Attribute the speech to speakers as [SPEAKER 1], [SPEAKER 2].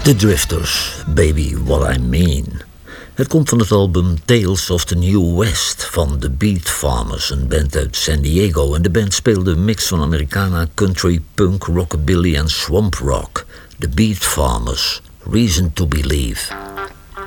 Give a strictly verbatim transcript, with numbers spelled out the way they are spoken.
[SPEAKER 1] The Drifters, Baby What I Mean. Het komt van het album Tales of the New West van The Beat Farmers, een band uit San Diego. En de band speelde een mix van Americana, country, punk, rockabilly en swamp rock. The Beat Farmers, Reason to Believe.